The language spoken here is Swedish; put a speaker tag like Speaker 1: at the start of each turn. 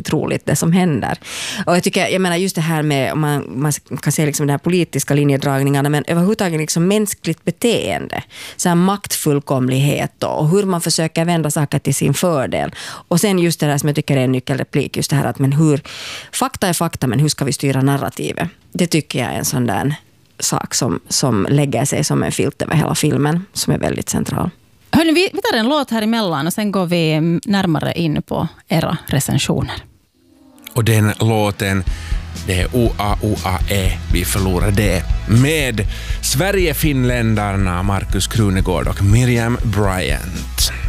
Speaker 1: otroligt det som händer. Och jag menar just det här med, man kan se liksom den här politiska linjedragningarna, men överhuvudtaget liksom mänskligt beteende, så här maktfullkomlighet och hur man försöker vända saker till sin fördel. Och sen just det där som jag tycker är en nyckelreplik, just det här att men hur, fakta är fakta, men hur ska vi styra narrativet? Det tycker jag är en sån där sak som lägger sig som en filt över hela filmen, som är väldigt central.
Speaker 2: Hörrni, vi tar en låt här emellan och sen går vi närmare in på era recensioner.
Speaker 3: Och den låten, det är OAOAE, vi förlorar det, med Sverige-finländarna Markus Krunegård och Miriam Bryant.